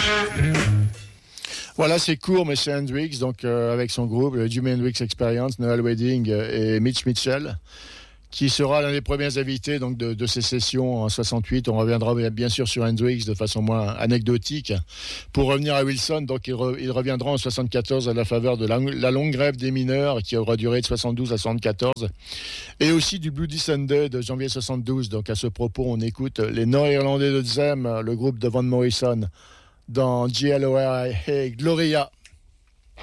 Voilà, c'est court, mais c'est Hendrix, donc avec son groupe, le Jimi Hendrix Experience, Noel Wedding et Mitch Mitchell, qui sera l'un des premiers invités donc, de ces sessions en 68. On reviendra bien sûr sur Hendrix de façon moins anecdotique. Pour revenir à Wilson, donc il reviendra en 74 à la faveur de la longue grève des mineurs qui aura duré de 72 à 74, et aussi du Bloody Sunday de janvier 72. Donc à ce propos, on écoute les Nord-Irlandais de Zem, le groupe de Van Morrison, dans GLORIA,